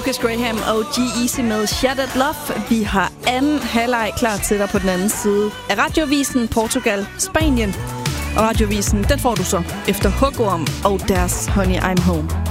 Lucas Graham og G-Eazy med Shattered Love. Vi har anden halvleg klar til dig på den anden side af Radioavisen, Portugal, Spanien. Og Radioavisen, den får du så efter Hugorm og deres Honey I'm Home.